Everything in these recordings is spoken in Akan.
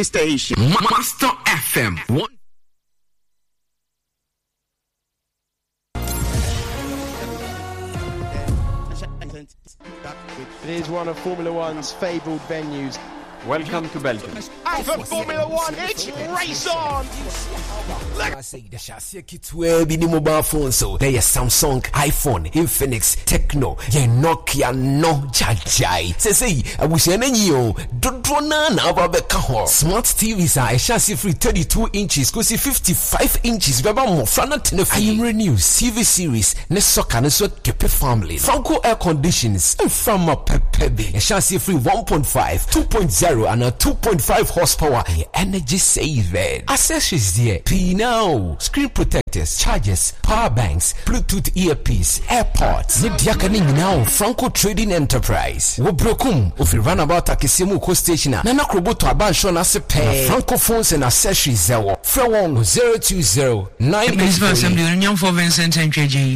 train station. Master FM. It is one of Formula One's fabled venues. Welcome to Belgium. And for Formula One, it's race on! I say the chassis kit where be the mobile phone, so there is Samsung, iPhone, Infinix, Tecno, Nokia, no jajai. Say, I wish any you don't na ababeka. Smart TVs are a chassis free 32 inches, go see 55 inches. Baba mo frana tenefi. I am renew CV series, ne soka ne so kepe family. Franco air conditions, and from a pepe. A chassis free 1.5, 2.0. And a 2.5 horsepower energy saving. Accessories there. P now. Screen protectors, chargers, power banks, Bluetooth earpiece, AirPods. Nidiakani now. Franco Trading Enterprise. Wobrokum. If you run about Akisimu Co Station, Nana Krobo to Abanshon as a pair. Franco phones and accessories. Frewon 020-9. Assembly Union for Vincent and KG.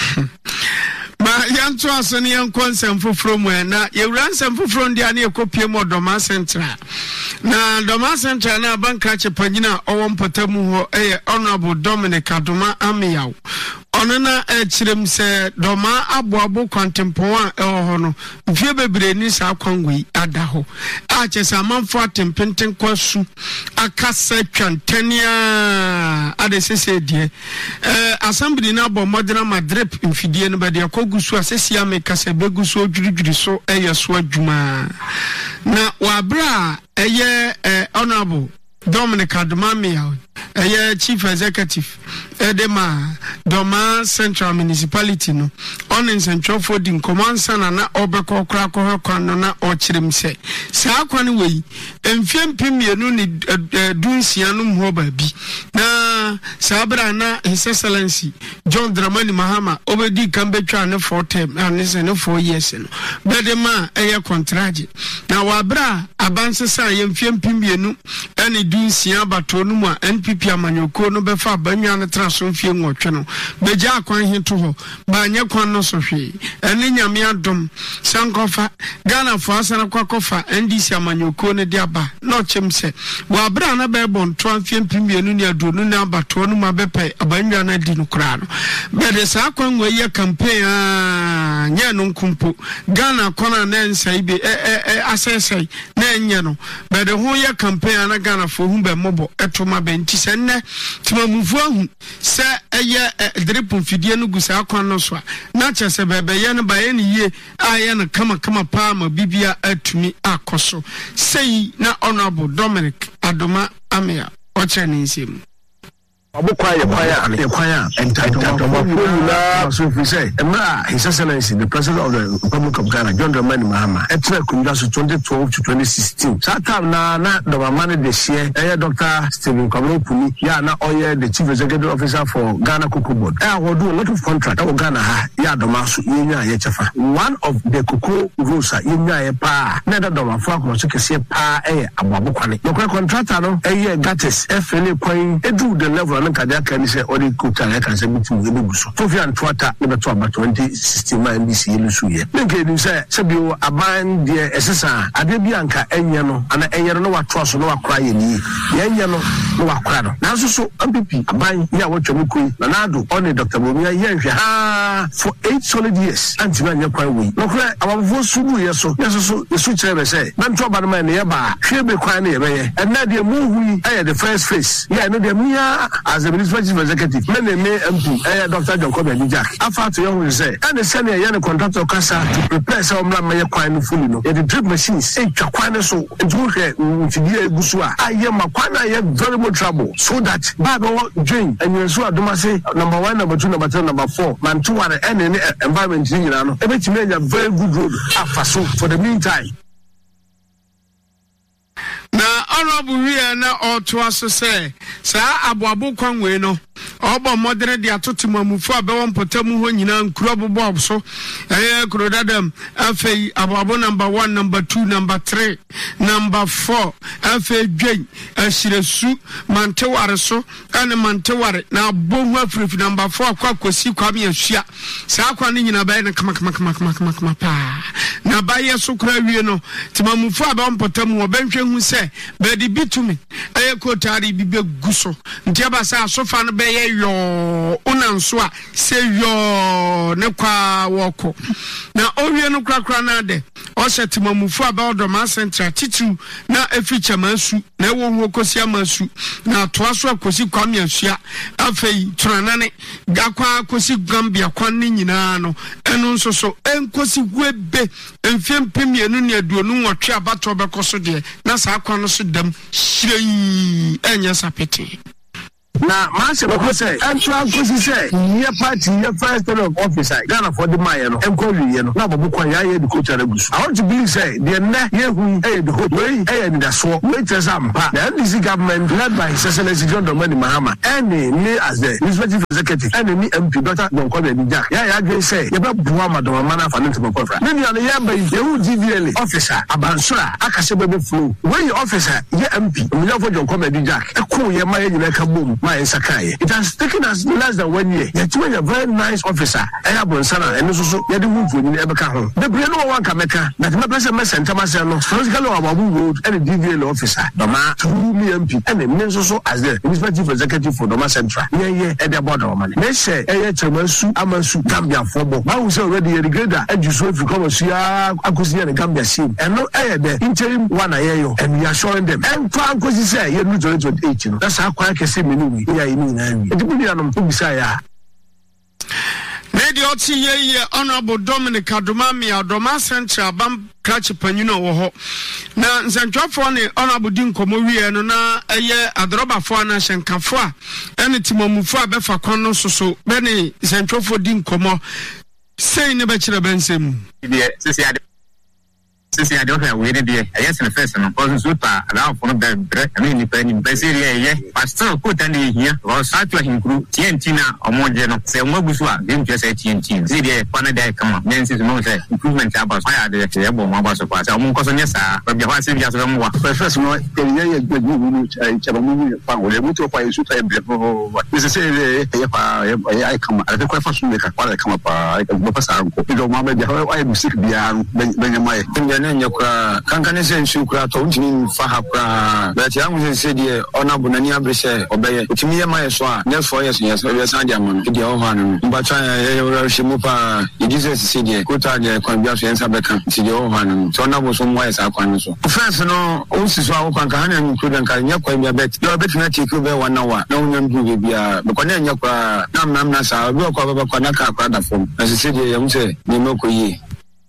Ma yanto asoni yankonsem foforo mu na yewransem foforo ndi ani ekopie mo Doma Central na Doma Central na banka chepanyina owo mpotamu ho Honorable Dominic Adoma Amiyaw onana echirem se Doma aboabo kwantempoa ho no mfie bebre ni sa kwangwi adaho a chesa manfo atempenten kwasu akasa twantania adesese die assembly na bo modern madrip mfidie no bade gusu asesi ameka se begusu odwudwudi so so adwuma na wabra Honorable Dominic Adoma Amiyaw Chief Executive Edema Doma Central Municipality no on in central for the command na obeko krako kwano na ochirem se saa kwani wei emfiem pimienu ni dunsia no ho ba bi na sabra na His Excellency John Dramani Mahama obedi kambetwa ne 4 term and se no 4 years no bedema contract na wabra abansesa yemfiem pimienu ene dunsia bato no mu NPP amanyoko no befa banwa ne traso fie nwotwe no beja akwan hinto ho ba nya kwan no so hwe ene nyame adom sankofa Ghana fo asana kwakofa NDC amanyoko ne dia ba no chemse wa bra na be bon twan fie mpimienu ne adonu ne abato no ma bepe abanwa na di no kra no be de sa kwan we ye campaign nya no nkumpo Ghana kona na nsai be asesai na nya no be de ho ye campaign na Ghana fo hu be mobo etoma benti senne timamufu ahu se eye drip fidie no gusa akwan no so na chese bebe ye no ba ye ne ye aye no kama pa ma bibia atumi akoso sei na Honorable Dominic Adoma Amiyaw oche ni nsem Kwaya entitled so if we say His Excellency the President of the Republic of Ghana John Dramani Mahama etre kunja so 2012 to 2016 that time na Doma Mane this year Dr. Stephen Kwame ya na oye the Chief Executive Officer for Ghana Cocoa Board we do a lot of contract for Ghana ya Doma so yenya ye chefa one of the cocoa rules yenya ye pa na Doma fa ko so kese pa ababo kwane no contractor no gates FLA kwan edu the level Kaja can say or the Kuta can say meeting with Busu. Sophia and Twata never talk about 2016 NBC Lusuye. Then say Sabio Aban dear SSR, Adebianca, Enyano, and Enyano no trust no crying ye. Enyano no crano. Now so MPP Aban ya what you Nanado only Dr. Bomia Yenja for 8 solid years until I'm quite weak. No cry our voice so the switch ever say. Nan talk about my neighbor, she'll be crying and now they move the first face. Yeah, no, they're as the Minister Chief Executive, many MP, Dr. John Kobe Jack. After to young say, and the senior young contractor Casa to prepare some Maya Quine fully. The drip machines, Chakwana so, and to Busua. I am a Kwana, I have very much trouble. So that Babo Jane and you saw Domase number 1, number 2, number 3, number 4, man 2 and any environment in Yano. Everything made a very good road so for the meantime. Na Honorable we na oto aso say sa aboabo kwanwe no obo modern de atotimamufu abewon potamu ho nyina nkuro bobo so kuro dadam afei aboabo number 1 number 2 number 3 number 4 afei dwen ashiresu manteware so ane manteware na bohu afrif number 4 kwa kosi kwa me asua sa kwa ne nyina bae na kama pa na baye so kra wie no timamufo aba mpotam wo benhwe hu se be di bitumi kotari bi beguso nti abasa asofa no be ye yo unanso a se yo ne kwa woko na owie no krakra na de o se timamufo aba Doma Central titu na eficha masu na ewo hu kosia masu na toa so akosi kwame asua afei turanane gakwa akosi Gambia kwan ni nyina no eno nso so enkosi webe emfempem yenu ne aduonu nwotwe abato bekoso de na saa kwan no so dam shirei enya sapete na maase bako say entra kosi say ye party ye first term of office Ghana for the mayor no enko wiye no na bobo kwa ya the coach aragusu I want to believe say the na ye hu the hope we in the so wait example the NDC government led by His Excellency John Dramani Mahama and me as the legislative executive and me MP Dr. Donkobe Bijak ya agree say ye be buwa madoma mana fa ntimo konfra me ni ya ba ye hu GVL officer abansura akase be flow we officer ye MP me ya for Donkobe Bijak ekun ye ma ye nyina ka bom it has taken us less than 1 year. Yet you are a very nice officer. I have one son and also you do move when you ever come. The brain no one can make that my president sent Tamasano, Francisco Ababu Road, and a DVL officer, Doma, to me MP, and the minister also as the administrative executive for Doma Central. Yeah, at the bottom of money. They say, Chamasu, Amasu, Gambia, Fobo. I was already a grader, and you saw if you come and see Akusia and Gambia scene. And no air the interim one I hear you, and we are showing them. And Franco say, you're not to 18. That's how quiet I say, me. Lady Oti ye Honorable Dominic Adumami Doma Central Bam Cratch Panino wo na nsantwafo ne Honorable Dinkomo wie no na eye adroba fo na hyenkafo a ene timamufo abefa kon no soso be ne nsantwafo Dinkomo sei ne be kire bensem die sisi ade ofa we ne de yes na first no cause super around for the break I mean ni person ye pastor ko tan de hia o sa to hinkru TNT na omoje no se mo gusu a dem je say TNT si de pana dai kama men sisi mo say improvement about why de ye bo mo about so kwa sa mo nkoso nye sa ba ha se bia so mo wa first no ye gbegu ni chaba mu pa o le mu to pa yesu ta bre ho sisi se ye pa ye kama ade kwa fa so ne ka kwa kama pa mo pa sa ko do ma ba ja ai music bia ben mai nyakura kankane sensu kura to ntini fa ha kura but ya mu se de Honorable nani abrese obeye otimi ye maye so a next 4 years yes we san dia man de o hanu mbacha ye shimu pa Jesus se de kota de kwan bia so ensa beka ti de o hanu so Honorable so mo yes akwan so first no o si so akwan ka hanu nku dan ka nyakwa bia bet yo bet na ti ku be 1 hour na unyam du bia be kwa nyakwa nam na sa be kwa na ka kwa da fom na se de ye mu se ni moko yi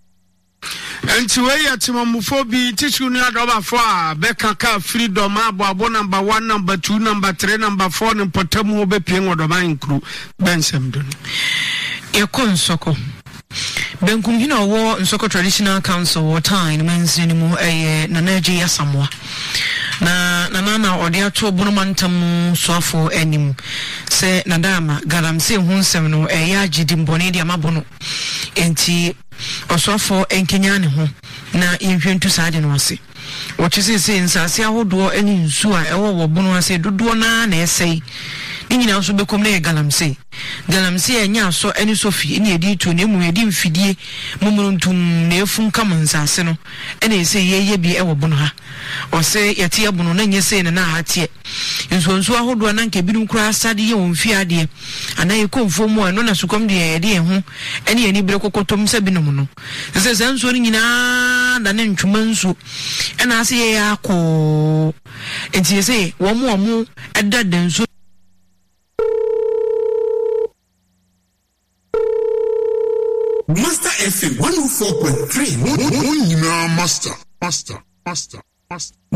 enti we ya timamufo bi tishu ni adoba fo a beka ka freedom abo number 1 number 2 number 3 number 4 ni potamu obe pie ngodoma inkru bensem don ekonsoko benkum hina wo nsoko traditional council wo time manzi ni mu nanaji yasamwa na odi ato bonomantam soafo anim se nadama galamse hunsem no agidi mbone dia mabono enti osofo enkenya ne ho na yenhwentu saade no ase wochise nsase ahodo ani nsu a ewo wo bono ase dodo na esei nyina so bekom na galamse enya so ani sofi eni edi to na emu edi mfidie mumuruntum na efun kam nsase no ena ese yeye bi ewo bono ha ose yete abono na nyese ne na hatie nso ahodo na nke bidum kura asade ye wonfi ade ana ye konfo mu eno na sukom de ede ehu eni eni bere kokotom se binom no se nso ni nyina da ne ntwuma nso ena ase ye akọ enti ese wo mu edada nso Master FM 104.3 Master